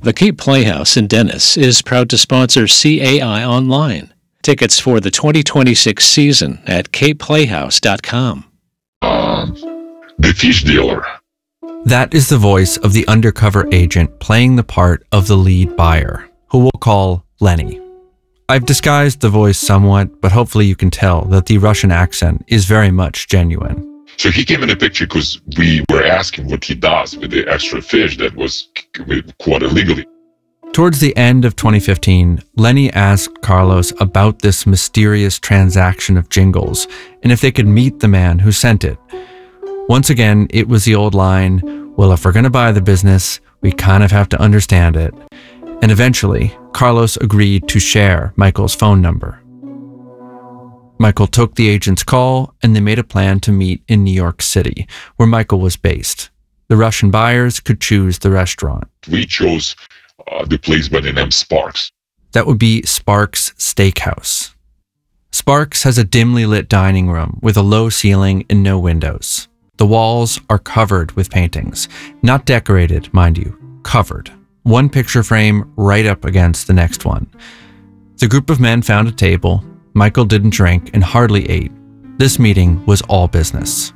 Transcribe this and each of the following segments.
The Cape Playhouse in Dennis is proud to sponsor CAI Online. Tickets for the 2026 season at capeplayhouse.com. The fish dealer. That is the voice of the undercover agent playing the part of the lead buyer, who we'll call Lenny. I've disguised the voice somewhat, but hopefully you can tell that the Russian accent is very much genuine. So he came in the picture because we were asking what he does with the extra fish that was caught illegally. Towards the end of 2015, Lenny asked Carlos about this mysterious transaction of jingles and if they could meet the man who sent it. Once again, it was the old line, well, if we're going to buy the business, we kind of have to understand it. And eventually, Carlos agreed to share Michael's phone number. Michael took the agent's call and they made a plan to meet in New York City, where Michael was based. The Russian buyers could choose the restaurant. We chose the place by the name Sparks. That would be Sparks Steakhouse. Sparks has a dimly lit dining room with a low ceiling and no windows. The walls are covered with paintings, not decorated, mind you, covered. One picture frame right up against the next one. The group of men found a table. Michael didn't drink and hardly ate. This meeting was all business.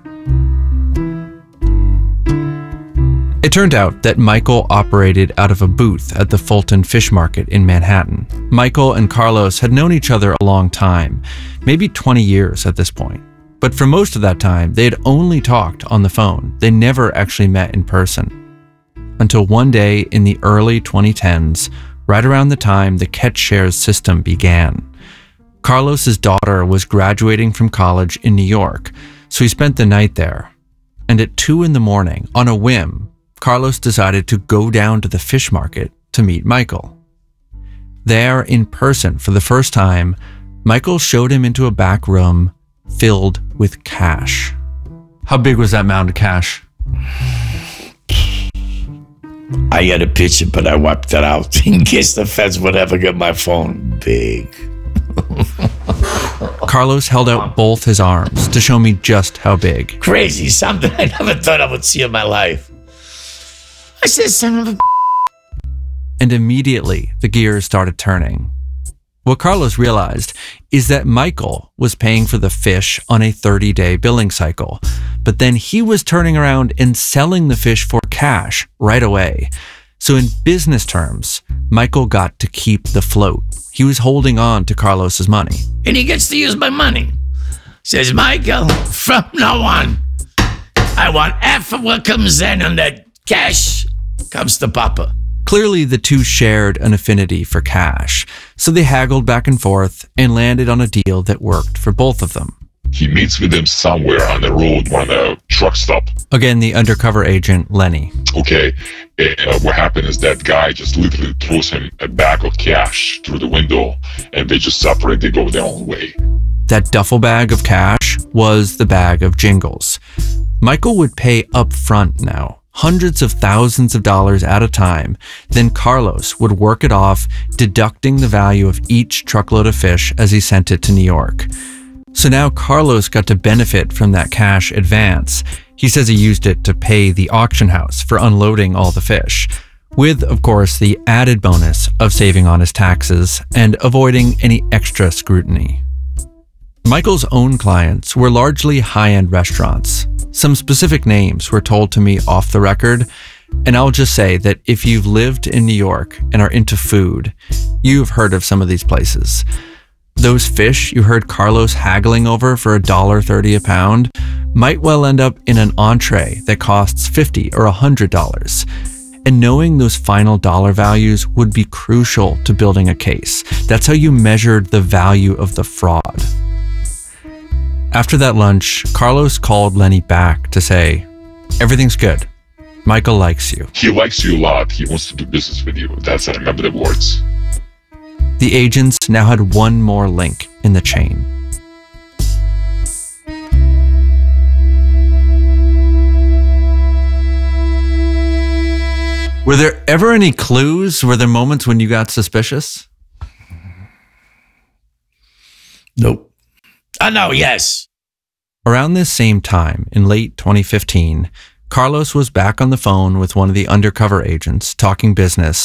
It turned out that Michael operated out of a booth at the Fulton Fish Market in Manhattan. Michael and Carlos had known each other a long time, maybe 20 years at this point. But for most of that time, they had only talked on the phone. They never actually met in person. Until one day in the early 2010s, right around the time the Catch Shares system began. Carlos's daughter was graduating from college in New York, so he spent the night there. And at 2 a.m, on a whim, Carlos decided to go down to the fish market to meet Michael. There, in person for the first time, Michael showed him into a back room filled with cash. How big was that mound of cash? I had a picture, but I wiped that out in case the feds would ever get my phone. Big. Carlos held out both his arms to show me just how big. Crazy, something I never thought I would see in my life. I said, son of a... And immediately, the gears started turning. What Carlos realized is that Michael was paying for the fish on a 30-day billing cycle, but then he was turning around and selling the fish for cash right away. So in business terms, Michael got to keep the float. He was holding on to Carlos's money. And he gets to use my money. Says, Michael, from now on, I want half of what comes in and that cash comes to Papa. Clearly, the two shared an affinity for cash, so they haggled back and forth and landed on a deal that worked for both of them. He meets with them somewhere on the road, on a truck stop. Again, the undercover agent, Lenny. Okay, what happened is that guy just literally throws him a bag of cash through the window, and they just separate, they go their own way. That duffel bag of cash was the bag of jingles. Michael would pay up front now, hundreds of thousands of dollars at a time. Then Carlos would work it off, deducting the value of each truckload of fish as he sent it to New York. So now Carlos got to benefit from that cash advance. He says he used it to pay the auction house for unloading all the fish, with, of course, the added bonus of saving on his taxes and avoiding any extra scrutiny. Michael's own clients were largely high-end restaurants. Some specific names were told to me off the record, and I'll just say that if you've lived in New York and are into food, you've heard of some of these places. Those fish you heard Carlos haggling over for $1.30 a pound might well end up in an entree that costs $50 or $100. And knowing those final dollar values would be crucial to building a case. That's how you measured the value of the fraud. After that lunch, Carlos called Lenny back to say, everything's good. Michael likes you. He likes you a lot. He wants to do business with you. I remember the words. The agents now had one more link in the chain. Were there ever any clues? Were there moments when you got suspicious? Nope. Oh, no, yes. Around this same time, in late 2015, Carlos was back on the phone with one of the undercover agents talking business